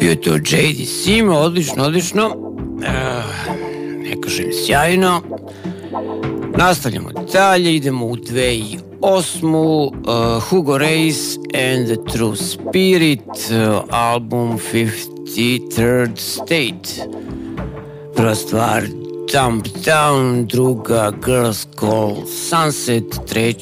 Bio to J.D. Simo, odlično. Ne kažem sjajno. Nastavljamo dalje, idemo u 2008. Hugo Reis and the True Spirit, album 53rd State. Prva stvar Dump Down, druga Girls Call Sunset, treća